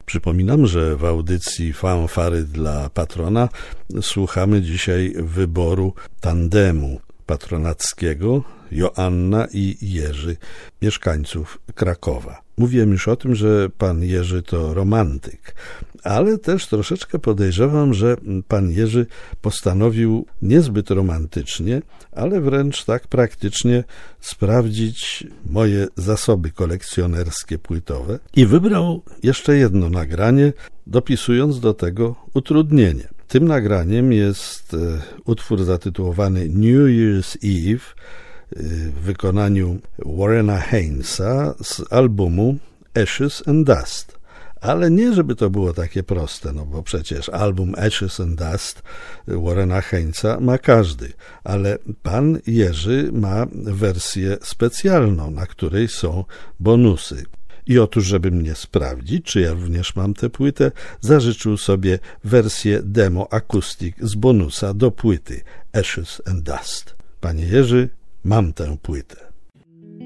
Przypominam, że w audycji Fanfary dla patrona słuchamy dzisiaj wyboru tandemu patronackiego Joanna i Jerzy, mieszkańców Krakowa. Mówiłem już o tym, że pan Jerzy to romantyk, ale też troszeczkę podejrzewam, że pan Jerzy postanowił niezbyt romantycznie, ale wręcz tak praktycznie sprawdzić moje zasoby kolekcjonerskie płytowe i wybrał jeszcze jedno nagranie, dopisując do tego utrudnienie. Tym nagraniem jest utwór zatytułowany New Year's Eve w wykonaniu Warrena Hainesa z albumu Ashes and Dust. Ale nie, żeby to było takie proste, no bo przecież album Ashes and Dust Warrena Hainesa ma każdy, ale pan Jerzy ma wersję specjalną, na której są bonusy. I otóż, żeby mnie sprawdzić, czy ja również mam tę płytę, zażyczył sobie wersję demo acoustic z bonusa do płyty Ashes and Dust. Panie Jerzy, mam tę płytę.